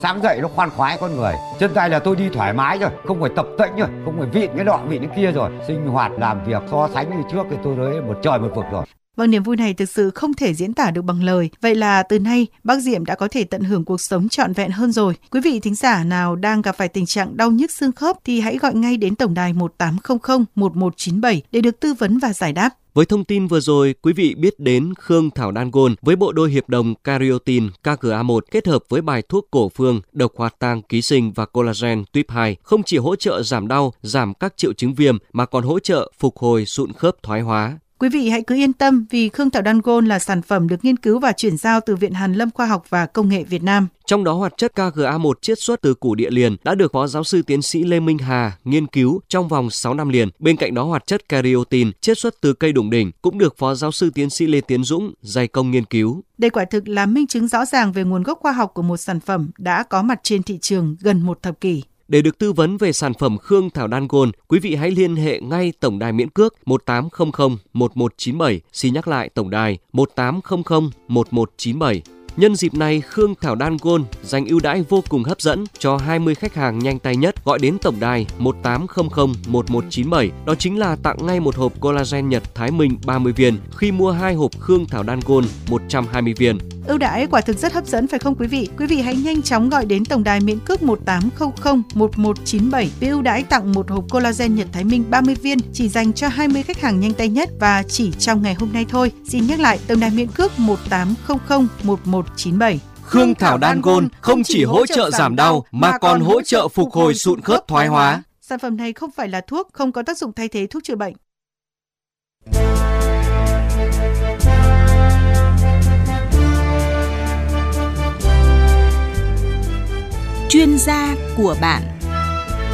Sáng dậy nó khoan khoái con người, chân tay là tôi đi thoải mái rồi, không phải tập tễnh rồi, không phải vịn cái nọ vịn cái kia rồi, sinh hoạt làm việc so sánh như trước thì tôi thấy một trời một vực rồi. Vâng, niềm vui này thực sự không thể diễn tả được bằng lời. Vậy là từ nay, bác Diệm đã có thể tận hưởng cuộc sống trọn vẹn hơn rồi. Quý vị thính giả nào đang gặp phải tình trạng đau nhức xương khớp thì hãy gọi ngay đến tổng đài 1800 1197 để được tư vấn và giải đáp. Với thông tin vừa rồi, quý vị biết đến Khương Thảo Đan Gold với bộ đôi hiệp đồng Cariotin KGA1 kết hợp với bài thuốc cổ phương, độc hoạt tang ký sinh và collagen tuyếp 2 không chỉ hỗ trợ giảm đau, giảm các triệu chứng viêm mà còn hỗ trợ phục hồi sụn khớp thoái hóa. Quý vị hãy cứ yên tâm vì Khương Thảo Đan Gold là sản phẩm được nghiên cứu và chuyển giao từ Viện Hàn Lâm Khoa học và Công nghệ Việt Nam. Trong đó hoạt chất KGA1 chiết xuất từ củ địa liền đã được Phó Giáo sư Tiến sĩ Lê Minh Hà nghiên cứu trong vòng 6 năm liền. Bên cạnh đó hoạt chất Cariotin chiết xuất từ cây đủng đỉnh cũng được Phó Giáo sư Tiến sĩ Lê Tiến Dũng dày công nghiên cứu. Đây quả thực là minh chứng rõ ràng về nguồn gốc khoa học của một sản phẩm đã có mặt trên thị trường gần một thập kỷ. Để được tư vấn về sản phẩm Khương Thảo Đan Gold, quý vị hãy liên hệ ngay tổng đài miễn cước 1800 1197. Xin nhắc lại tổng đài 1800 1197. Nhân dịp này, Khương Thảo Đan Gold dành ưu đãi vô cùng hấp dẫn cho 20 khách hàng nhanh tay nhất gọi đến tổng đài 1800 1197. Đó chính là tặng ngay một hộp collagen Nhật Thái Minh 30 viên khi mua 2 hộp Khương Thảo Đan Gold 120 viên. Ưu đãi quả thực rất hấp dẫn phải không quý vị? Quý vị hãy nhanh chóng gọi đến tổng đài miễn cước 1800 1197 với ưu đãi tặng một hộp collagen Nhật Thái Minh 30 viên chỉ dành cho 20 khách hàng nhanh tay nhất và chỉ trong ngày hôm nay thôi. Xin nhắc lại tổng đài miễn cước 1800 1197. Khương Thảo Đan Gold không chỉ hỗ trợ giảm đau mà còn hỗ trợ phục hồi sụn khớp thoái hóa. Sản phẩm này không phải là thuốc, không có tác dụng thay thế thuốc chữa bệnh. Chuyên gia của bạn.